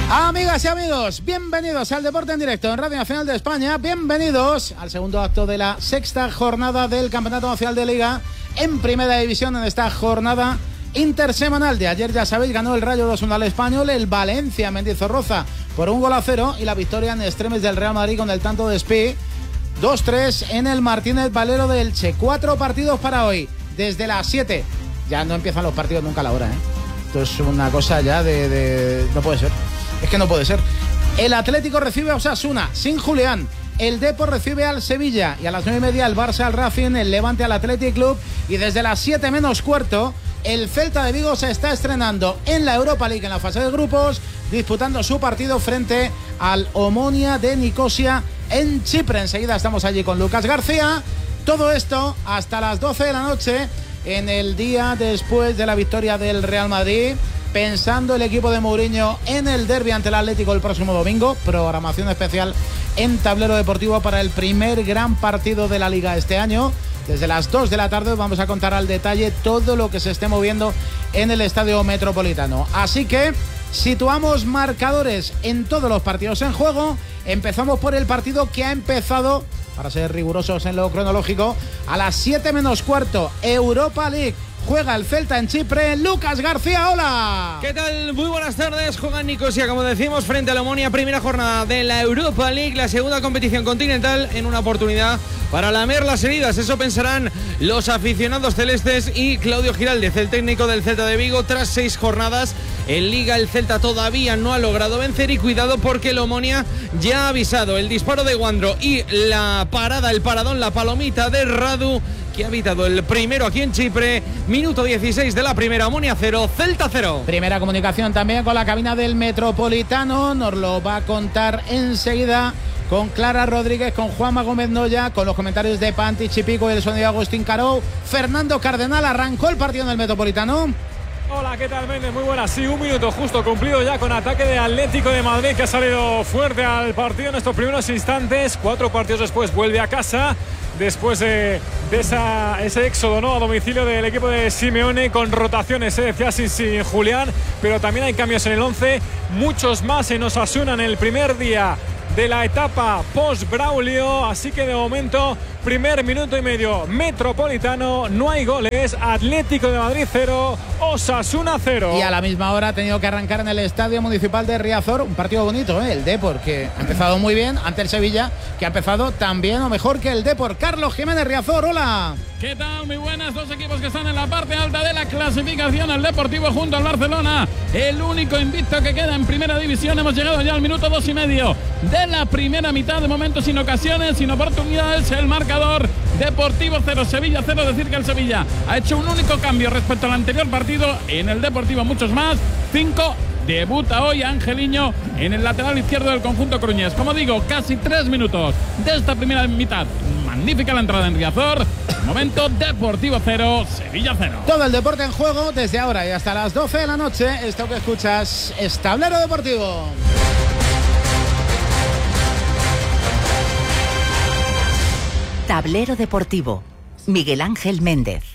Amigas y amigos, bienvenidos al Deporte en Directo en Radio Nacional de España. Bienvenidos al segundo acto de la sexta jornada del Campeonato Nacional de Liga en Primera División, en esta jornada intersemanal de ayer. Ya sabéis, ganó el Rayo 2-1 al Español, el Valencia Mendizorroza por 1-0 y la victoria en extremes del Real Madrid con el tanto de Spi 2-3 en el Martínez Valero de Elche. 4 partidos para hoy, desde las 7. Ya no empiezan los partidos nunca a la hora, ¿eh? Esto es una cosa ya de... No puede ser. Es que no puede ser. El Atlético recibe a Osasuna sin Julián. El Depor recibe al Sevilla. Y a las 9:30 el Barça al Racing, el Levante al Athletic Club. Y desde las 7 menos cuarto, el Celta de Vigo se está estrenando en la Europa League en la fase de grupos, disputando su partido frente al Omonia de Nicosia en Chipre. Enseguida estamos allí con Lucas García. Todo esto hasta las 12 de la noche, en el día después de la victoria del Real Madrid, pensando el equipo de Mourinho en el derbi ante el Atlético el próximo domingo. Programación especial en Tablero Deportivo para el primer gran partido de la Liga este año. Desde las 2 de la tarde vamos a contar al detalle todo lo que se esté moviendo en el Estadio Metropolitano. Así que situamos marcadores en todos los partidos en juego. Empezamos por el partido que ha empezado, para ser rigurosos en lo cronológico, a las 7 menos cuarto, Europa League. Juega el Celta en Chipre. Lucas García, hola. ¿Qué tal? Muy buenas tardes. Juega Nicosia, como decimos, frente a la Omonia. Primera jornada de la Europa League, la segunda competición continental, en una oportunidad para lamer las heridas. Eso pensarán los aficionados celestes y Claudio Giraldez, el técnico del Celta de Vigo. Tras 6 jornadas en Liga, el Celta todavía no ha logrado vencer. Y cuidado, porque el Omonia ya ha avisado. El disparo de Wandro y la parada, el paradón, la palomita de Radu, que ha evitado el primero aquí en Chipre. Minuto 16 de la primera, Omonia 0, Celta 0. Primera comunicación también con la cabina del Metropolitano. Nos lo va a contar enseguida con Clara Rodríguez, con Juanma Gómez Noya, con los comentarios de Panti Chipico y el sonido de Agustín Caró. Fernando Cardenal, arrancó el partido en el Metropolitano. Hola, ¿qué tal, Méndez? Muy buenas. Sí, un minuto justo cumplido ya con ataque de Atlético de Madrid, que ha salido fuerte al partido en estos primeros instantes. 4 partidos después vuelve a casa, después de ese éxodo, ¿no?, a domicilio del equipo de Simeone, con rotaciones, decía, sin Julián, pero también hay cambios en el 11, muchos más en Osasuna en el primer día de la etapa post-Braulio. Así que de momento, primer minuto y medio Metropolitano, no hay goles. Atlético de Madrid 0, Osasuna 0. Y a la misma hora ha tenido que arrancar en el Estadio Municipal de Riazor un partido bonito, el Depor, que ha empezado muy bien ante el Sevilla, que ha empezado tan bien o mejor que el Depor. Carlos Jiménez, Riazor, hola. ¿Qué tal? Muy buenas. 2 equipos que están en la parte alta de la clasificación. El Deportivo junto al Barcelona, el único invicto que queda en Primera División. Hemos llegado ya al minuto 2,5 de la primera mitad. De momento sin ocasiones, sin oportunidades. El marcador: Deportivo 0, Sevilla 0. Decir que el Sevilla ha hecho un único cambio respecto al anterior partido. En el Deportivo muchos más. 5. Debuta hoy Angeliño en el lateral izquierdo del conjunto coruñés. Como digo, casi 3 minutos de esta primera mitad. Magnífica la entrada en Riazor. Momento: Deportivo 0, Sevilla 0. Todo el deporte en juego desde ahora y hasta las 12 de la noche. Esto que escuchas es Tablero Deportivo. Tablero Deportivo. Miguel Ángel Méndez.